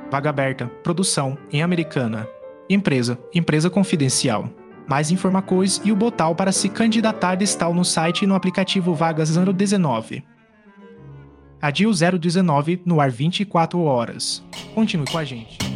Vaga aberta, produção, em Americana. Empresa, empresa confidencial. Mais informações e o botão para se candidatar está no site e no aplicativo Vagas 019. Adio 019 no ar 24 horas. Continue com a gente.